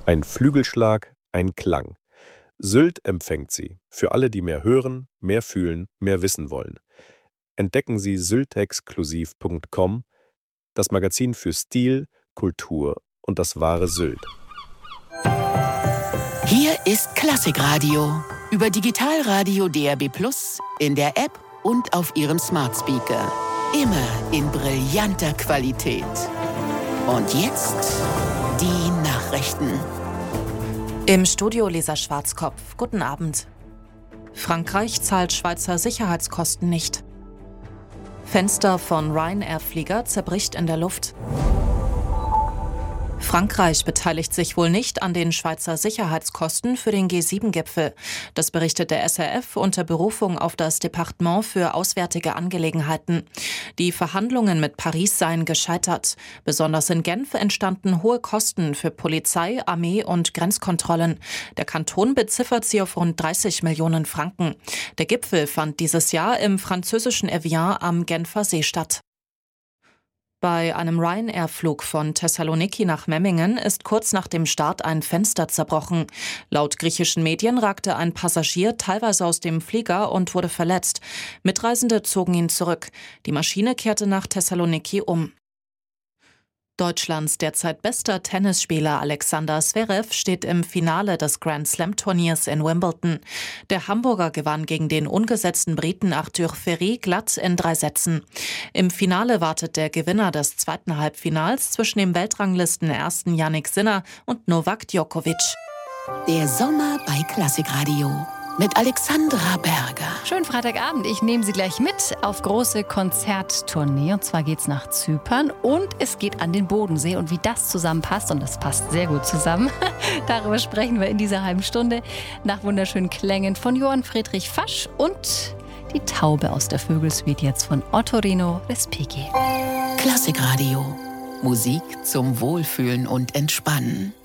Ein Flügelschlag, ein Klang. Sylt empfängt sie. Für alle, die mehr hören, mehr fühlen, mehr wissen wollen. Entdecken Sie syltexklusiv.com, das Magazin für Stil, Kultur und das wahre Sylt. Hier ist Klassikradio über Digitalradio DAB+, in der App und auf Ihrem Smart Speaker. Immer in brillanter Qualität. Und jetzt die Nachrichten. Im Studio Lisa Schwarzkopf. Guten Abend. Frankreich zahlt Schweizer Sicherheitskosten nicht. Fenster von Ryanair-Flieger zerbricht in der Luft. Frankreich beteiligt sich wohl nicht an den Schweizer Sicherheitskosten für den G7-Gipfel. Das berichtet der SRF unter Berufung auf das Departement für Auswärtige Angelegenheiten. Die Verhandlungen mit Paris seien gescheitert. Besonders in Genf entstanden hohe Kosten für Polizei, Armee und Grenzkontrollen. Der Kanton beziffert sie auf rund 30 Millionen Franken. Der Gipfel fand dieses Jahr im französischen Evian am Genfer See statt. Bei einem Ryanair-Flug von Thessaloniki nach Memmingen ist kurz nach dem Start ein Fenster zerbrochen. Laut griechischen Medien ragte ein Passagier teilweise aus dem Flieger und wurde verletzt. Mitreisende zogen ihn zurück. Die Maschine kehrte nach Thessaloniki um. Deutschlands derzeit bester Tennisspieler Alexander Zverev steht im Finale des Grand-Slam-Turniers in Wimbledon. Der Hamburger gewann gegen den ungesetzten Briten Arthur Ferry glatt in 3 Sätzen. Im Finale wartet der Gewinner des zweiten Halbfinals zwischen dem Weltranglisten-Ersten Jannik Sinner und Novak Djokovic. Der Sommer bei Klassikradio mit Alexandra Berger. Schönen Freitagabend. Ich nehme Sie gleich mit auf große Konzerttournee. Und zwar geht's nach Zypern und es geht an den Bodensee. Und wie das zusammenpasst, und das passt sehr gut zusammen, darüber sprechen wir in dieser halben Stunde nach wunderschönen Klängen von Johann Friedrich Fasch und die Taube aus der Vögelsuite jetzt von Ottorino Respighi. Klassikradio. Musik zum Wohlfühlen und Entspannen.